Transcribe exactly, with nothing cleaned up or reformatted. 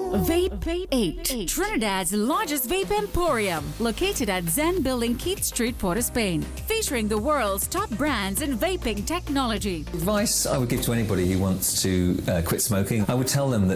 Vape eight, Trinidad's largest vape emporium, located at Zen Building, Keith Street, Port of Spain, featuring the world's top brands in vaping technology. Advice I would give to anybody who wants to uh, quit smoking, I would tell them that